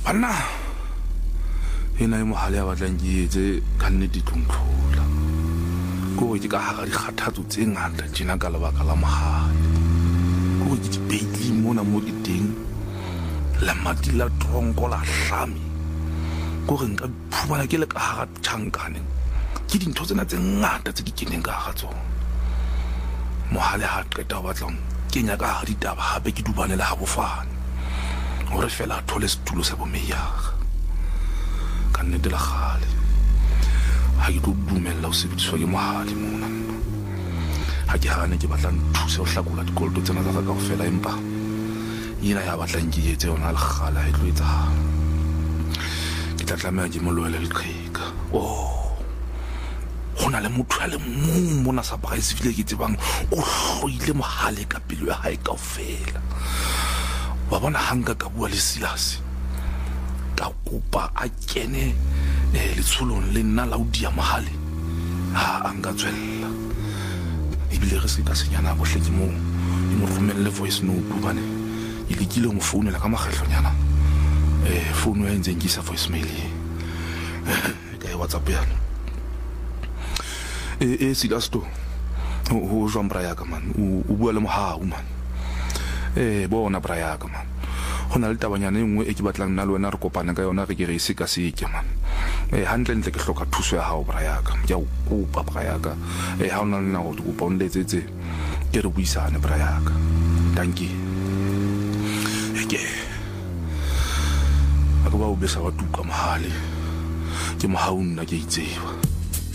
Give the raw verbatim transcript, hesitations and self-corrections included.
Banna ena e mohale ya batlang ke etse ka nnete tlontlola ko ke ka hara dikgathatso tse ngata tjena ka lebaka la mohale ko ke dipeitli mona mo ke teng la matila tronko la hlami ko re nka phumana ke le ka hara tjhankane ke dintho tsena tse ngata tse di keneng ka hara tsona mohale ha qeta ho batlang ke nya ka hara ditaba hape ke dubane le ha bofane hore fela a thole setulo sa bomeyaga ka nnete la gale ha ke tlo dumella ho sebediswa ke mohale mona ha ke hane ke batlang thuse ho hlakola dikoloto tsena tsa ka fela empa ina ya batlang ke etse yona le gala e tlo etsa ke tla tlameha ke molwele leqheka oh hona le motho a le mong mona sa price vile ke tsebang o hloile mohale ka pelo ya hae kaofela wa bona hanga ka bua le Silas ka kopa a kene le tsholong le nna laudia mahale ha anga tswella ibile re se ka senyana bo hleki mo e mo romelle voice note bane ile kile mo founela ka maghehlonyana eh founu ya ntseng ke sa voicemail ka e WhatsApp yana eh eh Silas to ho jwa mbraya ka man o bua le mohau man eh bona braya ka man hona le tabanyana e nngwe e ke batlang nna le wena re kopana ka yona re ke re se ka se ke man eh hantle ntle ke hloka thuso ya hao braya ka ke o kopa braya ka eh ha ona le na go kopa o nletsetse ke re buisane braya ka thank you ke a go ba o besa wa tuka mahale ke mohau nna ke itseba